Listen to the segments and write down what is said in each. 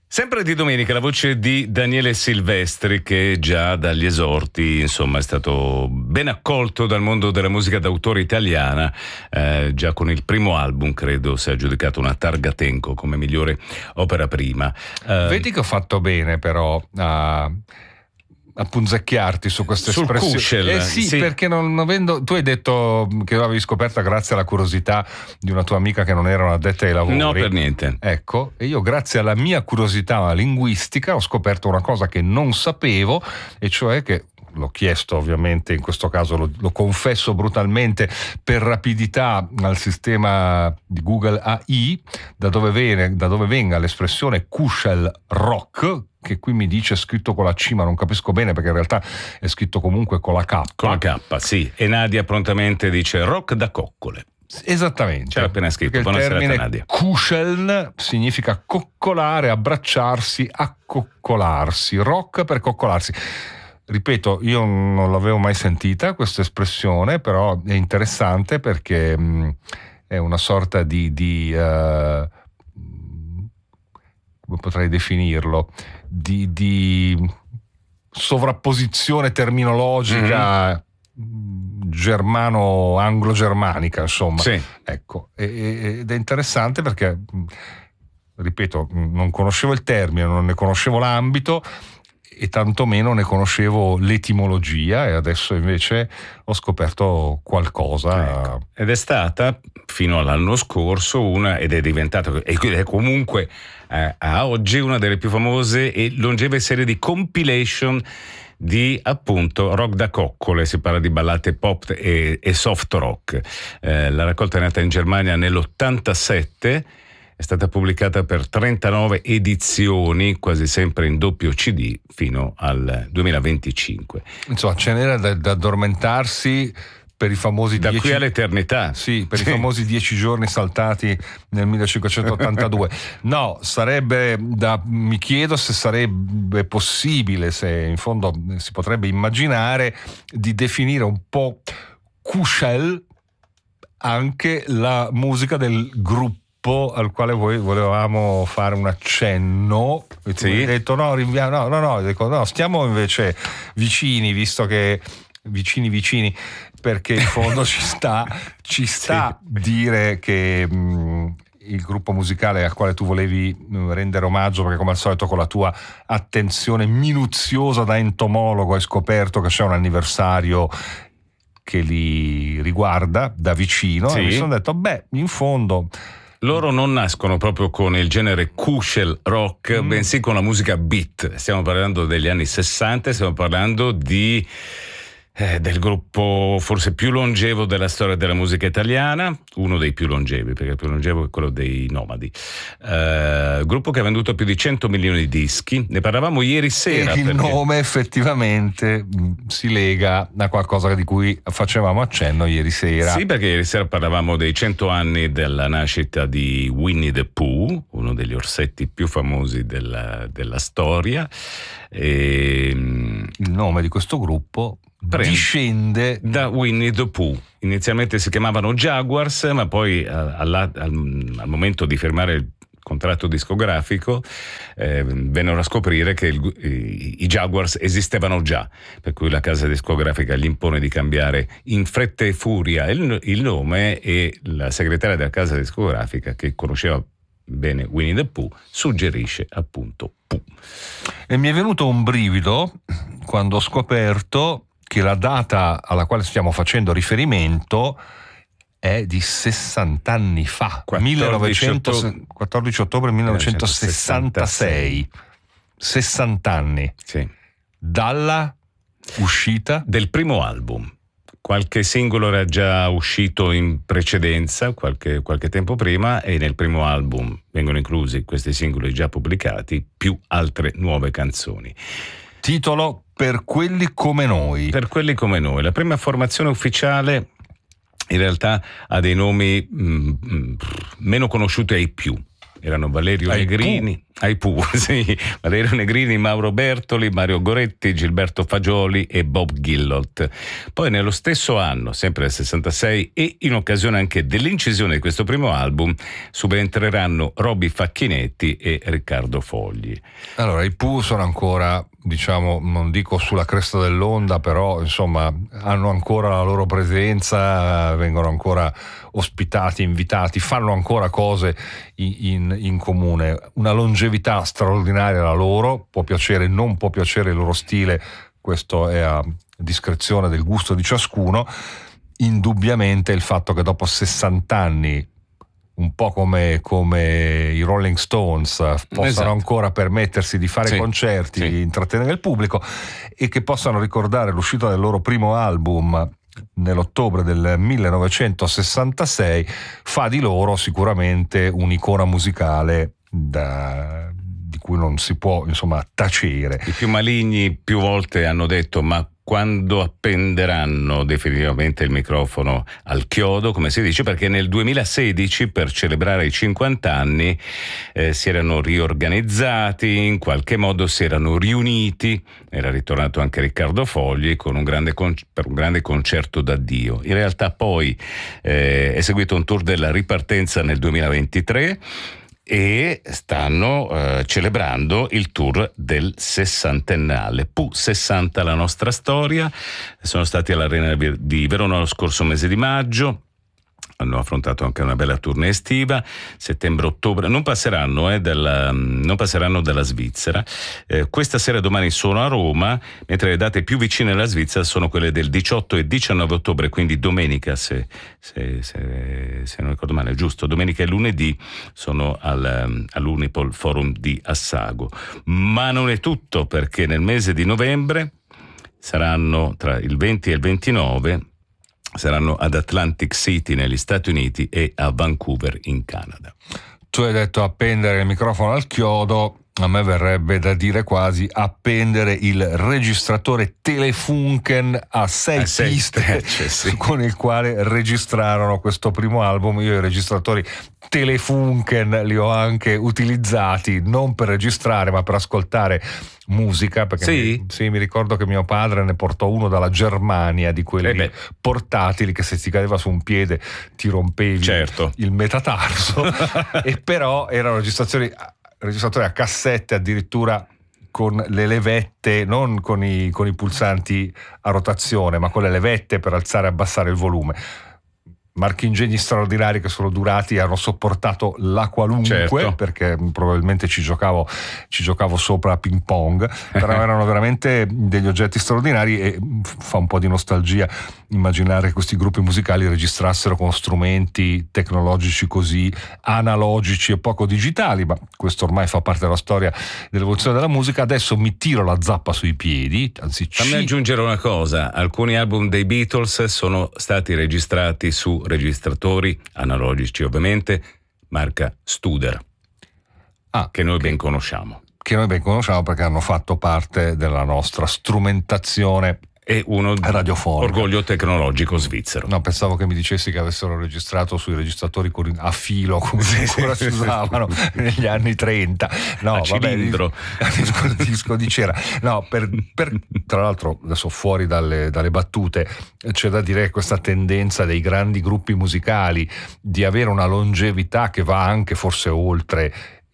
Sempre di domenica la voce di Daniele Silvestri, che già dagli esordi insomma è stato ben accolto dal mondo della musica d'autore italiana, già con il primo album credo si è aggiudicato una targa Tenco come migliore opera prima. Vedi che ho fatto bene però a punzecchiarti su queste espressioni. Kuschel, sì, perché non avendo, tu hai detto che l'avevi scoperta grazie alla curiosità di una tua amica che non era un'addetta ai lavori. No, per niente. Ecco, e io grazie alla mia curiosità linguistica ho scoperto una cosa che non sapevo, e cioè che l'ho chiesto ovviamente, in questo caso lo confesso brutalmente per rapidità al sistema di Google AI, da dove venga l'espressione Kuschel Rock, che qui mi dice scritto con la C, ma non capisco bene perché in realtà è scritto comunque con la K. Con la K, sì. E Nadia prontamente dice rock da coccole. Esattamente. C'era appena scritto. Il Buonasera, termine Nadia. Kuscheln significa coccolare, abbracciarsi, accoccolarsi. Rock per coccolarsi. Ripeto, io non l'avevo mai sentita questa espressione, però è interessante perché è una sorta di come potrei definirlo, di sovrapposizione terminologica germano-anglo-germanica, insomma. Sì. Ecco, ed è interessante perché, ripeto, non conoscevo il termine, non ne conoscevo l'ambito e tantomeno ne conoscevo l'etimologia, e adesso invece ho scoperto qualcosa. Ecco. Ed è stata fino all'anno scorso ed è diventata, e è comunque a oggi una delle più famose e longeve serie di compilation di appunto rock da coccole. Si parla di ballate pop e soft rock. La raccolta è nata in Germania nell'87, è stata pubblicata per 39 edizioni, quasi sempre in doppio CD, fino al 2025. Insomma, ce n'era da addormentarsi per i famosi da qui all'eternità. Sì, per i famosi 10 giorni saltati nel 1582. No, mi chiedo se sarebbe possibile, se in fondo si potrebbe immaginare di definire un po' Kuschel anche la musica del gruppo al quale volevamo fare un accenno. E tu hai detto no, stiamo invece vicini, visto che vicini, perché in fondo ci sta dire che il gruppo musicale al quale tu volevi rendere omaggio, perché come al solito con la tua attenzione minuziosa da entomologo hai scoperto che c'è un anniversario che li riguarda da vicino, e mi sono detto in fondo loro non nascono proprio con il genere Kuschel rock, bensì con la musica beat. Stiamo parlando degli anni 60, stiamo parlando del gruppo forse più longevo della storia della musica italiana, uno dei più longevi, perché il più longevo è quello dei Nomadi, gruppo che ha venduto più di 100 milioni di dischi. Ne parlavamo ieri sera, e il nome effettivamente si lega a qualcosa di cui facevamo accenno ieri sera. Sì, perché ieri sera parlavamo dei 100 anni della nascita di Winnie the Pooh, uno degli orsetti più famosi della storia, e il nome di questo gruppo discende da Winnie the Pooh. Inizialmente si chiamavano Jaguars, ma poi al momento di firmare il contratto discografico vennero a scoprire che i Jaguars esistevano già, per cui la casa discografica gli impone di cambiare in fretta e furia il nome, e la segretaria della casa discografica, che conosceva bene Winnie the Pooh, suggerisce appunto Pooh. E mi è venuto un brivido quando ho scoperto che la data alla quale stiamo facendo riferimento è di 60 anni fa, 14 ottobre 1966. 60 anni. Sì. Dalla uscita del primo album. Qualche singolo era già uscito in precedenza, qualche tempo prima, e nel primo album vengono inclusi questi singoli già pubblicati, più altre nuove canzoni. Titolo: Per quelli come noi. Per quelli come noi. La prima formazione ufficiale in realtà ha dei nomi meno conosciuti ai più. Erano Valerio Negrini. ai Pooh, sì, Valerio Negrini, Mauro Bertoli, Mario Goretti, Gilberto Fagioli e Bob Gillott. Poi nello stesso anno, sempre nel 66, e in occasione anche dell'incisione di questo primo album, subentreranno Robby Facchinetti e Riccardo Fogli. Allora, i Pooh sono ancora, diciamo, non dico sulla cresta dell'onda, però insomma hanno ancora la loro presenza, vengono ancora ospitati, invitati, fanno ancora cose in comune. Una longevità straordinaria la loro, può piacere, non può piacere il loro stile, questo è a discrezione del gusto di ciascuno. Indubbiamente il fatto che dopo 60 anni, un po' come i Rolling Stones, possano esatto. ancora permettersi di fare concerti, di intrattenere il pubblico, e che possano ricordare l'uscita del loro primo album nell'ottobre del 1966, fa di loro sicuramente un'icona musicale di cui non si può insomma tacere. I più maligni più volte hanno detto: ma quando appenderanno definitivamente il microfono al chiodo, come si dice, perché nel 2016, per celebrare i 50 anni, si erano riorganizzati, in qualche modo si erano riuniti, era ritornato anche Riccardo Fogli per un grande concerto d'addio. In realtà poi è seguito un tour della ripartenza nel 2023, e stanno celebrando il tour del sessantennale. Pooh 60, la nostra storia. Sono stati all'Arena di Verona lo scorso mese di maggio. Hanno affrontato anche una bella tournée estiva, settembre-ottobre. Non passeranno dalla Svizzera. Questa sera e domani sono a Roma, mentre le date più vicine alla Svizzera sono quelle del 18 e 19 ottobre, quindi domenica, se non ricordo male, giusto, domenica e lunedì sono all'Unipol Forum di Assago. Ma non è tutto, perché nel mese di novembre saranno, tra il 20 e il 29, saranno ad Atlantic City negli Stati Uniti e a Vancouver in Canada. Tu hai detto appendere il microfono al chiodo, a me verrebbe da dire quasi appendere il registratore Telefunken a 6 piste sì. con il quale registrarono questo primo album. Io i registratori Telefunken li ho anche utilizzati, non per registrare ma per ascoltare musica, perché mi ricordo che mio padre ne portò uno dalla Germania, di quelli portatili che se ti cadeva su un piede ti rompevi il metatarso e però erano registratori a cassette, addirittura con le levette, non con i pulsanti a rotazione, ma con le levette per alzare e abbassare il volume. Marchingegni straordinari che sono durati, hanno sopportato la qualunque, perché probabilmente ci giocavo sopra a ping pong, però erano veramente degli oggetti straordinari, e fa un po' di nostalgia immaginare che questi gruppi musicali registrassero con strumenti tecnologici così analogici e poco digitali, ma questo ormai fa parte della storia dell'evoluzione della musica. Adesso mi tiro la zappa sui piedi, anzi fammi aggiungere una cosa: alcuni album dei Beatles sono stati registrati su registratori analogici, ovviamente marca Studer, che noi ben conosciamo. Che noi ben conosciamo perché hanno fatto parte della nostra strumentazione e uno radiofonica. Orgoglio tecnologico svizzero. No, pensavo che mi dicessi che avessero registrato sui registratori a filo, come ancora si usavano negli anni 30. No, a cilindro. Disco di cera. No, tra l'altro, adesso fuori dalle battute, c'è da dire questa tendenza dei grandi gruppi musicali di avere una longevità che va anche forse oltre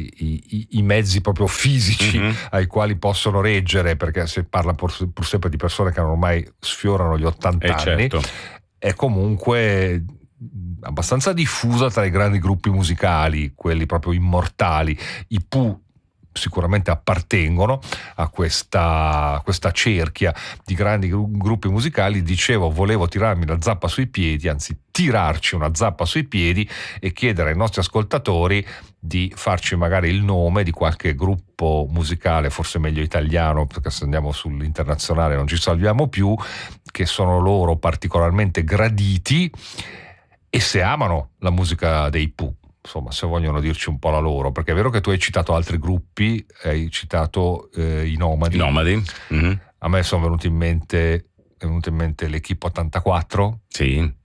i mezzi proprio fisici ai quali possono reggere, perché si parla pur sempre di persone che ormai sfiorano gli 80 anni, è comunque abbastanza diffusa tra i grandi gruppi musicali, quelli proprio immortali. I Pooh sicuramente appartengono a questa cerchia di grandi gruppi musicali. Dicevo, volevo tirarmi la zappa sui piedi, anzi tirarci una zappa sui piedi, e chiedere ai nostri ascoltatori di farci magari il nome di qualche gruppo musicale, forse meglio italiano, perché se andiamo sull'internazionale non ci salviamo più, che sono loro particolarmente graditi, e se amano la musica dei Pooh. Insomma, se vogliono dirci un po' la loro, perché è vero che tu hai citato altri gruppi, hai citato i Nomadi. A me sono venuti in mente l'Equipe 84,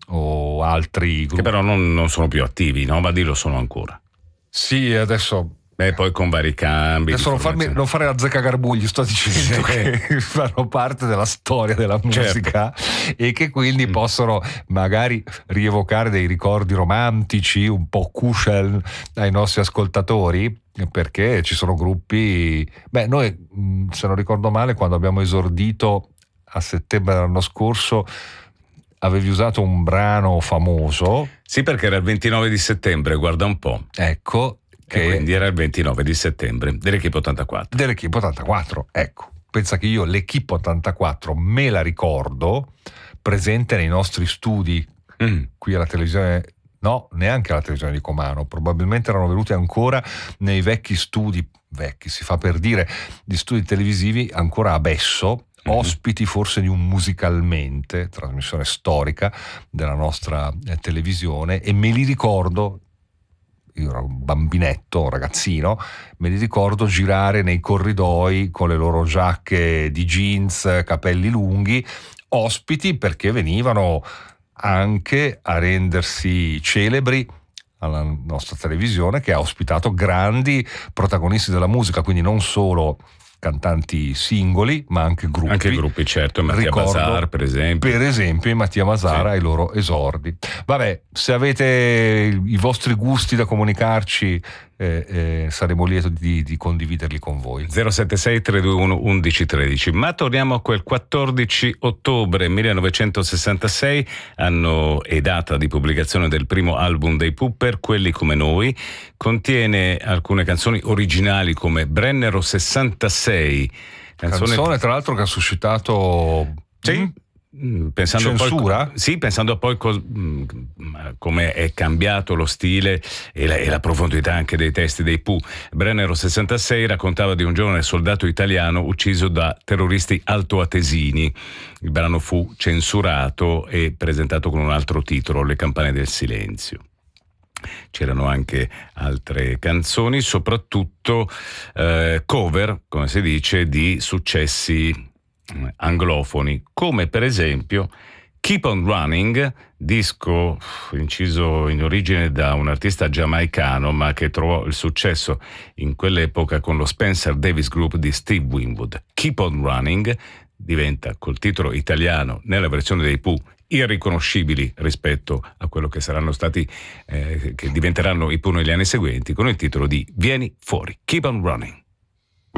o altri gruppi che però non sono più attivi. I Nomadi lo sono ancora. Sì, adesso Beh, poi con vari cambi. Adesso non fare la zeccagarbugli, sto dicendo che fanno parte della storia della musica, certo, e che quindi possono magari rievocare dei ricordi romantici, un po' kuschel ai nostri ascoltatori, perché ci sono gruppi. Beh, noi, se non ricordo male, quando abbiamo esordito a settembre dell'anno scorso, avevi usato un brano famoso. Sì, perché era il 29 di settembre, guarda un po'. Ecco. E quindi era il 29 di settembre dell'Equipe 84. Dell'Equipe 84, ecco. Pensa che io l'Equipe 84 me la ricordo presente nei nostri studi qui alla televisione. No, neanche alla televisione di Comano, probabilmente erano venuti ancora nei vecchi studi, vecchi si fa per dire, di studi televisivi ancora a Besso, ospiti forse di un Musicalmente, trasmissione storica della nostra televisione, e me li ricordo. Io ero un bambinetto, un ragazzino, me li ricordo girare nei corridoi con le loro giacche di jeans, capelli lunghi, ospiti, perché venivano anche a rendersi celebri alla nostra televisione, che ha ospitato grandi protagonisti della musica, quindi non solo cantanti singoli, ma anche gruppi. Anche gruppi, certo. Mattia Bazar, per esempio. Per esempio, Mattia Bazar ai loro esordi. Vabbè, se avete i vostri gusti da comunicarci, saremo lieti di condividerli con voi. 076 321 1113. Ma torniamo a quel 14 ottobre 1966, anno e data di pubblicazione del primo album dei Pooh, Per quelli come noi. Contiene alcune canzoni originali come Brennero 66, canzone tra l'altro che ha suscitato pensando censura? Pensando poi come è cambiato lo stile e la profondità anche dei testi dei Pooh. Brennero 66 raccontava di un giovane soldato italiano ucciso da terroristi altoatesini. Il brano fu censurato e presentato con un altro titolo, Le campane del silenzio. C'erano anche altre canzoni, soprattutto cover, come si dice, di successi anglofoni, come per esempio Keep on Running, disco inciso in origine da un artista giamaicano, ma che trovò il successo in quell'epoca con lo Spencer Davis Group di Steve Winwood. Keep on Running diventa, col titolo italiano nella versione dei Pooh, irriconoscibili rispetto a quello che saranno stati, che diventeranno i Pooh negli anni seguenti, con il titolo di Vieni fuori, Keep on Running.